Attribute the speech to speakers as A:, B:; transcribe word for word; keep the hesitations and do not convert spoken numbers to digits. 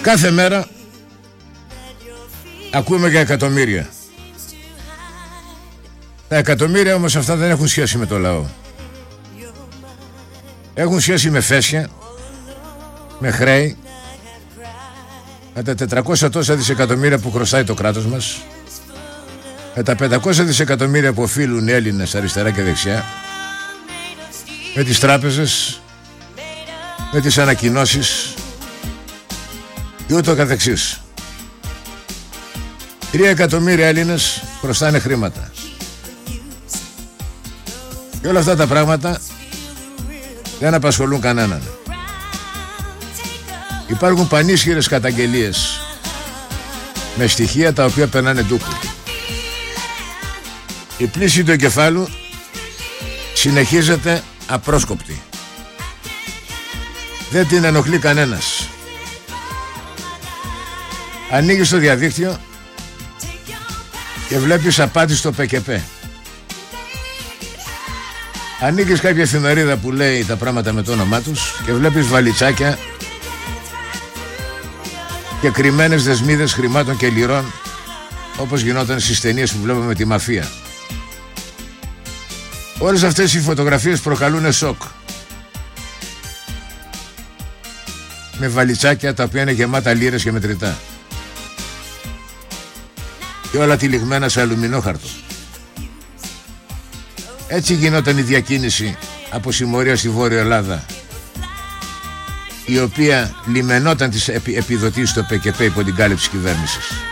A: Κάθε μέρα ακούμε για εκατομμύρια. Τα εκατομμύρια όμως αυτά δεν έχουν σχέση με το λαό. Έχουν σχέση με φέσια, με χρέη, με τα τετρακόσια τόσα δισεκατομμύρια που χρωστάει το κράτος μας, με τα πεντακόσια δισεκατομμύρια που οφείλουν οι Έλληνες αριστερά και δεξιά, με τις τράπεζες, με τις ανακοινώσεις και ούτω καθεξής. Τρία εκατομμύρια Έλληνες χρωστάνε χρήματα. Και όλα αυτά τα πράγματα δεν απασχολούν κανέναν. Υπάρχουν πανίσχυρες καταγγελίες με στοιχεία τα οποία περνάνε ντούκου. Η πλήση του εγκεφάλου συνεχίζεται απρόσκοπτη. Δεν την ενοχλεί κανένας. Ανοίγεις το διαδίκτυο και βλέπεις απάτη στο ΠΚΠ. Ανοίγεις κάποια εφημερίδα που λέει τα πράγματα με το όνομά τους και βλέπεις βαλιτσάκια και κρυμμένες δεσμίδες χρημάτων και λιρών, όπως γινόταν στις ταινίες που βλέπαμε με τη μαφία. Όλες αυτές οι φωτογραφίες προκαλούν σοκ. Με βαλιτσάκια τα οποία είναι γεμάτα λίρες και μετρητά. Και όλα τυλιγμένα σε αλουμινόχαρτο. Έτσι γινόταν η διακίνηση από συμμορία στη Βόρεια Ελλάδα, η οποία λιμενόταν τις επιδοτήσεις στο ΠΚΠ υπό την κάλυψη κυβέρνησης.